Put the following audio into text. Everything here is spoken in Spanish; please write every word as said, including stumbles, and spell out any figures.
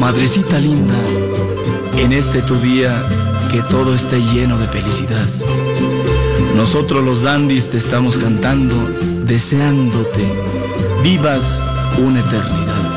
Madrecita linda, en este tu día, que todo esté lleno de felicidad. Nosotros los dandis te estamos cantando, deseándote, vivas una eternidad.